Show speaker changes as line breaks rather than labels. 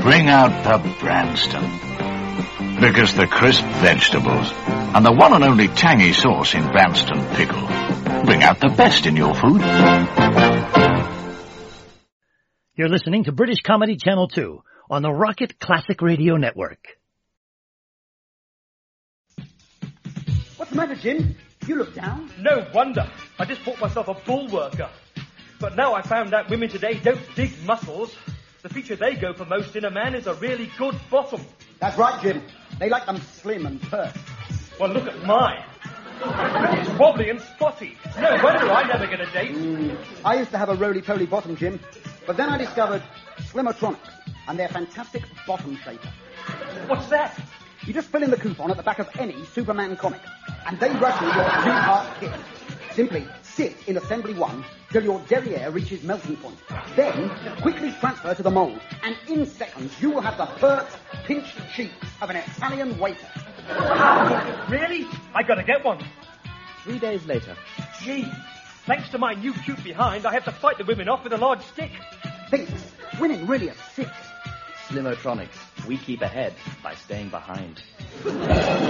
bring out the Branston. Because the crisp vegetables and the one and only tangy sauce in Branston pickle bring out the best in your food.
You're listening to British Comedy Channel 2 on the Rocket Classic Radio Network.
What's the matter, Jim? You look down.
No wonder. I just bought myself a bull worker. But now I found out women today don't dig muscles. The feature they go for most in a man is a really good bottom.
That's right, Jim. They like them slim and pert.
Well, look at mine. It's wobbly and spotty. No wonder I never get a date.
I used to have a roly-poly bottom, Jim. But then I discovered Slimatronics and their fantastic bottom shaper.
What's that?
You just fill in the coupon at the back of any Superman comic, and they rush you your two-part kit. Simply sit in assembly 1 till your derriere reaches melting point. Then quickly transfer to the mould, and in seconds you will have the pert, pinched cheeks of an Italian waiter.
Really? I gotta get one.
3 days later.
Gee, thanks to my new cute behind, I have to fight the women off with a large stick.
Thinks women really are sick.
Slimatronics. We keep ahead by staying behind.